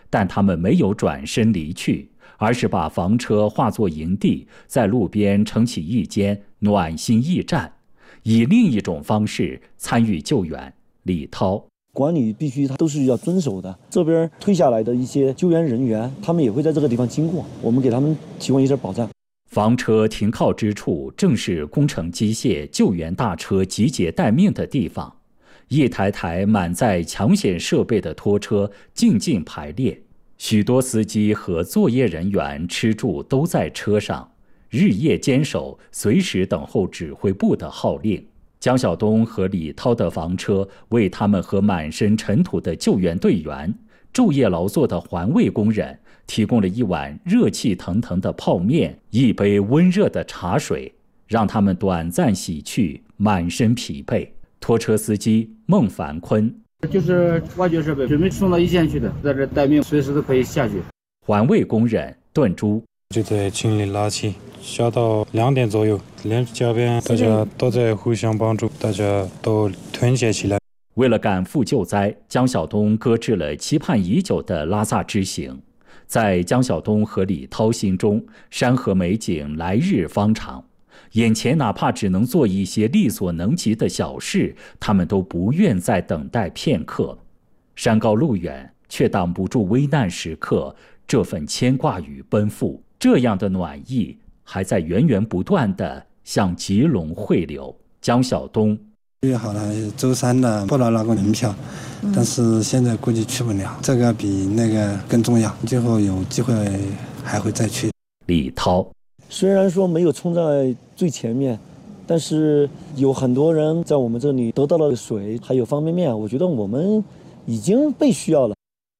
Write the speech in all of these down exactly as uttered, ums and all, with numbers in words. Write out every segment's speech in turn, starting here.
但他们没有转身离去，而是把房车化作营地，在路边撑起一间暖心驿站，以另一种方式参与救援。李涛： 管理必须都是要遵守的，这边退下来的一些救援人员，他们也会在这个地方经过，我们给他们提供一些保障。 房车停靠之处正是工程机械救援大车集结待命的地方，一台台满载抢险设备的拖车静静排列，许多司机和作业人员吃住都在车上，日夜坚守，随时等候指挥部的号令。江晓东和李涛的房车为他们和满身尘土的救援队员、昼夜劳作的环卫工人提供了一碗热气腾腾的泡面，一杯温热的茶水，让他们短暂洗去满身疲惫。拖车司机孟凡坤： 就是挖掘设备准备送到一线去的，在这待命，随时都可以下去。 环卫工人段珠： 就在清理垃圾，下到两点左右，连家边大家都在互相帮助，大家都团结起来。 为了赶赴救灾，江晓东搁置了期盼已久的拉萨之行。在江晓东和李涛心中，山河美景来日方长，眼前哪怕只能做一些力所能及的小事，他们都不愿再等待片刻。山高路远，却挡不住危难时刻这份牵挂与奔赴。这样的暖意还在源源不断地向吉隆汇流。江晓东： 约好了周三的报了那个门票，但是现在估计去不了，这个比那个更重要，最后有机会还会再去。 李涛： 虽然说没有冲在最前面，但是有很多人在我们这里得到了水，还有方便面，我觉得我们已经被需要了。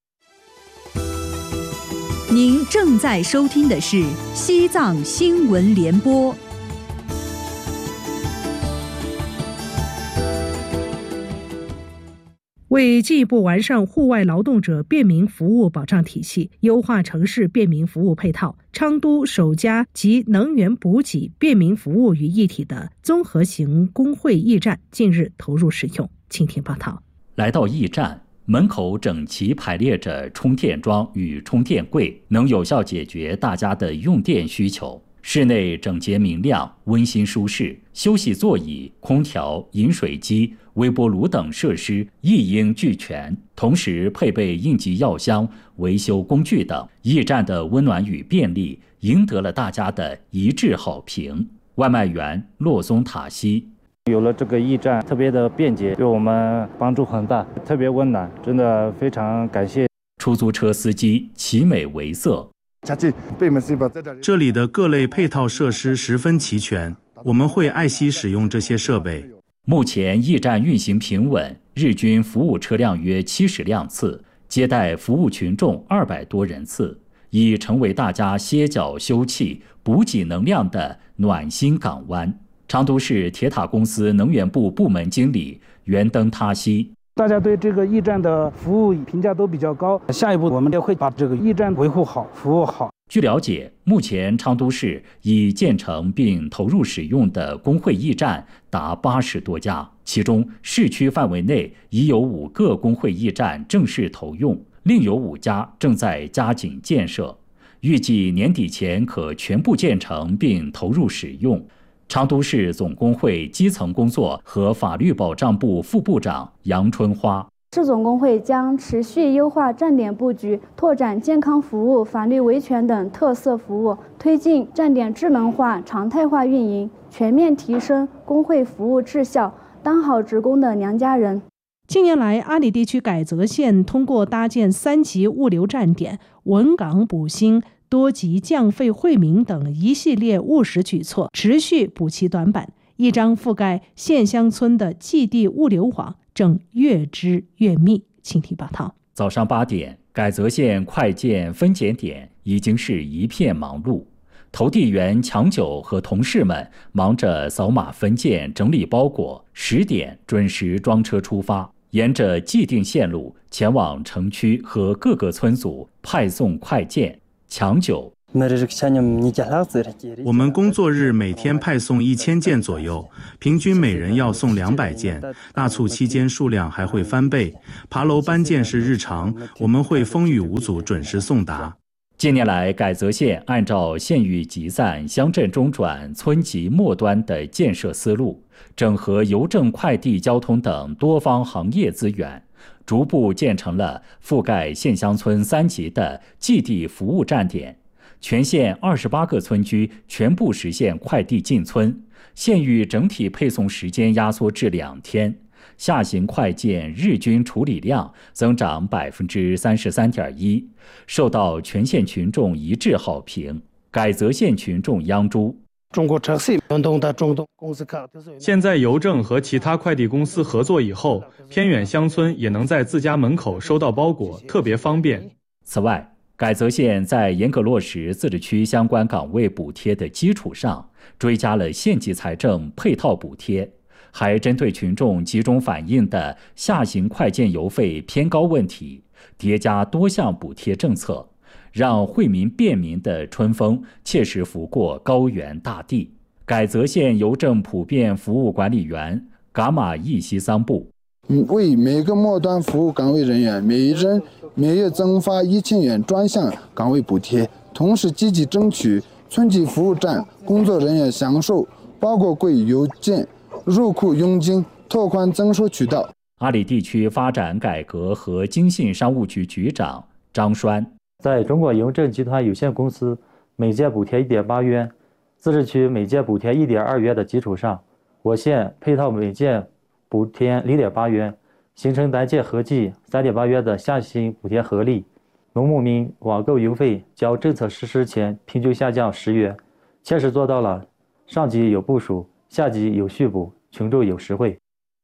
您正在收听的是西藏新闻联播。 为进一步完善户外劳动者便民服务保障体系，优化城市便民服务配套，昌都首家集能源补给、便民服务于一体的综合型工会驿站近日投入使用。请听报道。 来到驿站，门口整齐排列着充电桩与充电柜，能有效解决大家的用电需求。室内整洁明亮，温馨舒适，休息座椅、空调、饮水机、微波炉等设施一应俱全，同时配备应急药箱、维修工具等。驿站的温暖与便利赢得了大家的一致好评。外卖员洛松塔西： 有了这个驿站，特别的便捷，对我们帮助很大，特别温暖，真的非常感谢。 出租车司机奇美维色： 这里的各类配套设施十分齐全，我们会爱惜使用这些设备。 目前驿站运行平稳，日均服务车辆约七十辆次，接待服务群众二百多人次，已成为大家歇脚休憩、补给能量的暖心港湾。昌都市铁塔公司能源部部门经理袁登他西： 大家对这个驿站的服务评价都比较高，下一步我们也会把这个驿站维护好、服务好。 据了解，目前昌都市已建成并投入使用的工会驿站达八十多家，其中市区范围内已有五个工会驿站正式投用，另有五家正在加紧建设，预计年底前可全部建成并投入使用。昌都市总工会基层工作和法律保障部副部长杨春花： 市总工会将持续优化站点布局，拓展健康服务、法律维权等特色服务，推进站点智能化、常态化运营，全面提升工会服务质效，当好职工的娘家人。 近年来，阿里地区改则县通过搭建三级物流站点、文港补新、多级降费惠民等一系列务实举措，持续补齐短板，一张覆盖县乡村的寄递物流网正越织越密。请听报道。 早上八点，改则县快件分拣点已经是一片忙碌，投递员强九和同事们忙着扫码分件、整理包裹。十点准时装车出发，沿着既定线路前往城区和各个村组派送快件。强九我们工作日每天派送一千件左右，平均每人要送两百件。大促期间数量还会翻倍。爬楼搬件是日常，我们会风雨无阻准时送达。 近年来，改则县按照县域集散、乡镇中转、村级末端的建设思路，整合邮政、快递、交通等多方行业资源，逐步建成了覆盖县乡村三级的寄递服务站点。全县二十八个村区全部实现快递进村，县域整体配送时间压缩至两天，下行快件日均处理量增长百分之三十三点一，受到全县群众一致好评。改则县群众央珠。 中国车系运动的中东公司卡。 现在邮政和其他快递公司合作以后，偏远乡村也能在自家门口收到包裹，特别方便。 此外，改则县在严格落实自治区相关岗位补贴的基础上，追加了县级财政配套补贴，还针对群众集中反映的下行快件邮费偏高问题，叠加多项补贴政策，让惠民便民的春风切实拂过高原大地。改则县邮政普遍服务管理员噶玛义西桑布。 为每个末端服务岗位人员每人每月增发一千元专项岗位补贴，同时积极争取村级服务站工作人员享受包裹柜邮件入库佣金，拓宽增收渠道。 阿里地区发展改革和经信商务局局长张栓， 在中国邮政集团有限公司每件补贴 一点八元，自治区每件补贴 一点二元的基础上，我县配套每件补贴 零点八元，形成单件合计 三点八元的下行补贴合力。农牧民网购邮费较政策实施前平均下降十元，切实做到了上级有部署，下级有续补，群众有实惠。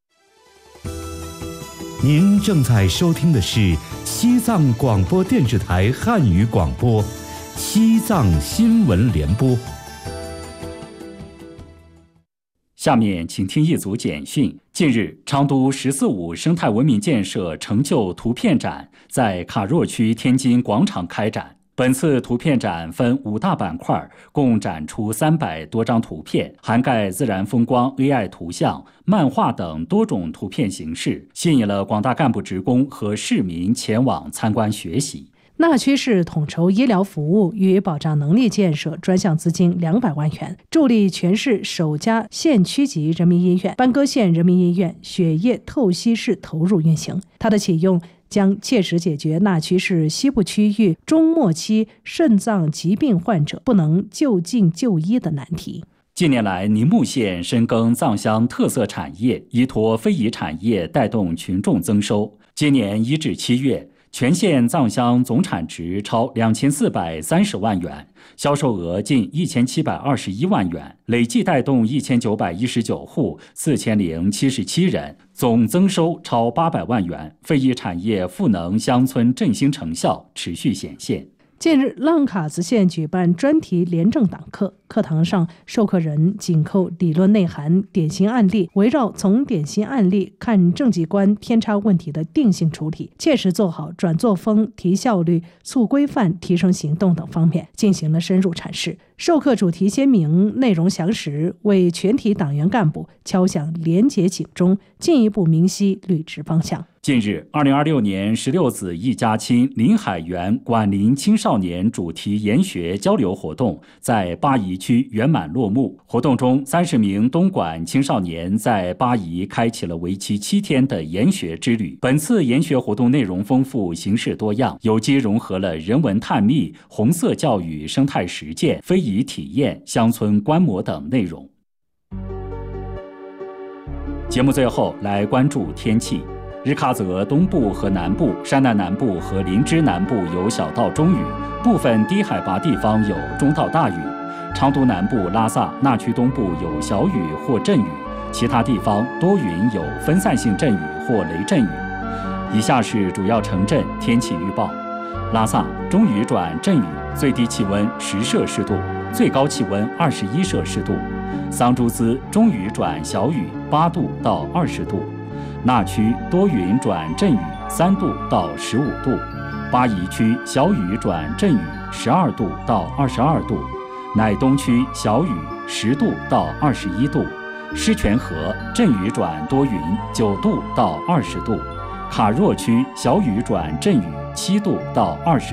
您正在收听的是西藏广播电视台汉语广播，西藏新闻联播。 下面请听一组简讯。近日，昌都“十四五”生态文明建设成就图片展在卡若区天津广场开展。本次图片展分五大板块，共展出三百多张图片，涵盖自然风光、A I 图像、漫画等多种图片形式，吸引了广大干部职工和市民前往参观学习。 那区市统筹医疗服务与保障能力建设专项资金两百万元，助力全市首家县区级人民医院——班戈县人民医院血液透析室投入运行。它的启用将切实解决那区市西部区域中末期肾脏疾病患者不能就近就医的难题。 近年来，宁木县深耕藏乡特色产业，依托非遗产业带动群众增收。今年一至七月，全县藏乡总产值超两千四百三十万元，销售额近一千七百二十一万元，累计带动一千九百一十九户四千零七十七人，总增收超八百万元。非遗产业赋能乡村振兴成效持续显现。 近日，浪卡子县举办专题廉政党课，课堂上授课人紧扣理论内涵、典型案例，围绕从典型案例看政绩观偏差问题的定性处理，切实做好转作风、提效率、促规范、提升行动等方面进行了深入阐释。授课主题鲜明，内容详实，为全体党员干部敲响廉洁警钟，进一步明晰履职方向。 近日，二零二六年十六子一家亲临海园管林青少年主题研学交流活动在巴宜区圆满落幕。活动中，三十名东莞青少年在巴宜开启了为期七天的研学之旅。本次研学活动内容丰富，形式多样，有机融合了人文探秘、红色教育、生态实践、非遗体验、乡村观摩等内容。节目最后来关注天气。日喀则东部和南部、山南南部和林芝南部有小到中雨，部分低海拔地方有中到大雨。昌都南部、拉萨、那曲东部有小雨或阵雨，其他地方多云有分散性阵雨或雷阵雨。以下是主要城镇天气预报：拉萨中雨转阵雨，最低气温十摄氏度，最高气温二十一摄氏度；桑珠孜中雨转小雨，八度到二十度；那曲多云转阵雨，三度到十五度； 巴宜区小雨转阵雨十二度到二十二度，乃东区小雨十度到二十一度，狮泉河阵雨转多云九度到二十度，卡若区小雨转阵雨七度到二十